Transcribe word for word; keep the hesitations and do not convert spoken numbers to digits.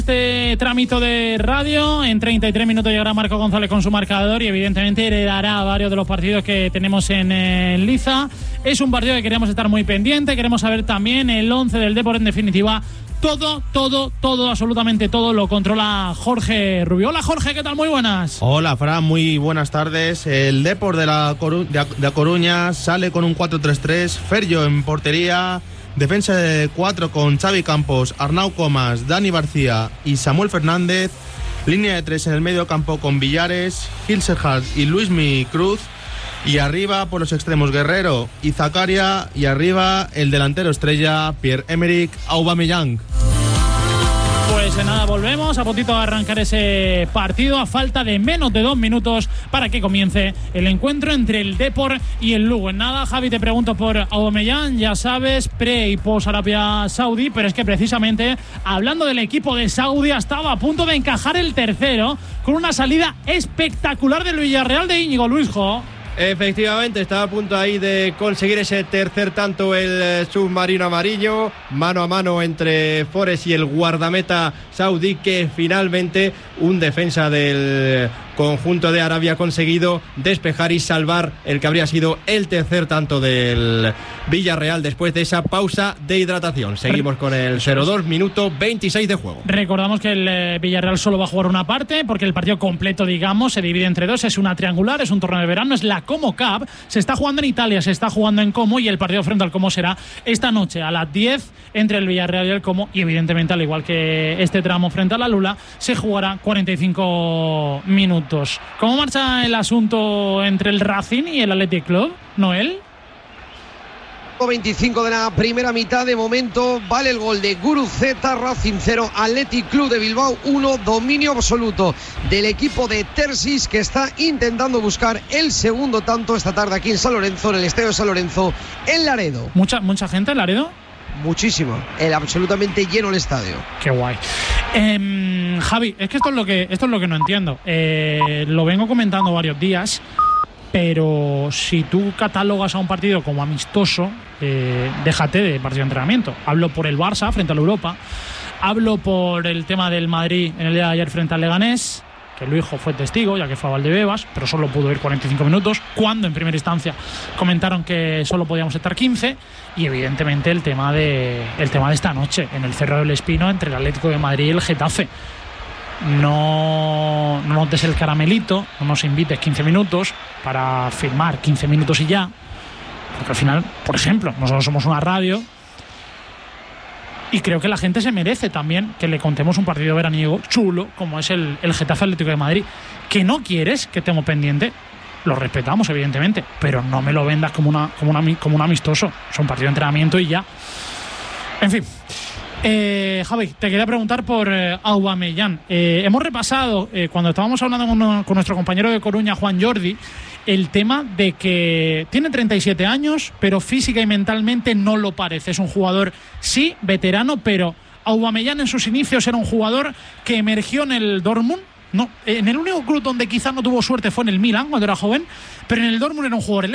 Este trámite de radio, en treinta y tres minutos llegará Marco González con su marcador y evidentemente heredará varios de los partidos que tenemos en eh, Liza. Es un partido que queremos estar muy pendiente, queremos saber también el once del Depor. En definitiva, todo, todo, todo, absolutamente todo lo controla Jorge Rubio. Hola Jorge, ¿qué tal? Muy buenas. Hola Fran, muy buenas tardes. El Depor de la, Coru- de, de A Coruña sale con un cuatro tres tres, Ferjo en portería. Defensa de cuatro con Xavi Campos, Arnau Comas, Dani García y Samuel Fernández. Línea de tres en el medio campo con Villares, Hilserhard y Luismi Cruz. Y arriba por los extremos Guerrero y Zakaria. Y arriba el delantero estrella Pierre-Emerick Aubameyang. Pues nada, volvemos a puntito de arrancar ese partido a falta de menos de dos minutos para que comience el encuentro entre el Depor y el Lugo. En nada, Javi, te pregunto por Aubameyang, ya sabes, pre y post Arabia Saudí, pero es que precisamente hablando del equipo de Saudi, estaba a punto de encajar el tercero con una salida espectacular del Villarreal de Íñigo Luisjo. Efectivamente, estaba a punto ahí de conseguir ese tercer tanto el submarino amarillo, mano a mano entre Forest y el guardameta saudí, que finalmente un defensa del conjunto de Arabia ha conseguido despejar y salvar el que habría sido el tercer tanto del Villarreal después de esa pausa de hidratación. Seguimos con el cero dos, minuto veintiséis de juego. Recordamos que el eh, Villarreal solo va a jugar una parte porque el partido completo, digamos, se divide entre dos. Es una triangular, es un torneo de verano, es la Como Cup. Se está jugando en Italia, se está jugando en Como, y el partido frente al Como será esta noche a las diez entre el Villarreal y el Como, y evidentemente, al igual que este tramo frente a la Lula, se jugará cuarenta y cinco minutos. ¿Cómo marcha el asunto entre el Racing y el Athletic Club, Noel? veinticinco de la primera mitad. De momento vale el gol de Guruceta. Racing cero, Athletic Club de Bilbao uno. Dominio absoluto del equipo de Tersis, que está intentando buscar el segundo tanto esta tarde aquí en San Lorenzo, en el estadio de San Lorenzo, en Laredo. ¿Mucha, mucha gente en Laredo? Muchísimo, el absolutamente lleno el estadio. Qué guay. Eh, Javi, es que esto es lo que esto es lo que no entiendo. Eh, lo vengo comentando varios días, pero si tú catalogas a un partido como amistoso, eh, déjate de partido de entrenamiento. Hablo por el Barça frente a la Europa, hablo por el tema del Madrid en el día de ayer frente al Leganés, que Luisjo fue testigo, ya que fue a Valdebebas, pero solo pudo ir cuarenta y cinco minutos, cuando en primera instancia comentaron que solo podíamos estar quince. Y evidentemente el tema de el tema de esta noche en el Cerro del Espino entre el Atlético de Madrid y el Getafe. No, no nos des el caramelito, no nos invites quince minutos para firmar quince minutos y ya, porque al final, por ejemplo, nosotros somos una radio y creo que la gente se merece también que le contemos un partido veraniego chulo como es el, el Getafe Atlético de Madrid. Que no quieres que tengo pendiente, lo respetamos evidentemente, pero no me lo vendas como, una, como, una, como un amistoso. Es un partido de entrenamiento y ya. En fin. Eh, Javi, te quería preguntar por eh, Aubameyang. Eh, hemos repasado, eh, cuando estábamos hablando con, con nuestro compañero de Coruña, Juan Jordi, el tema de que tiene treinta y siete años, pero física y mentalmente no lo parece. Es un jugador, sí, veterano, pero Aubameyang en sus inicios era un jugador que emergió en el Dortmund. No, en el único club donde quizás no tuvo suerte fue en el Milan cuando era joven, pero en el Dortmund era un jugador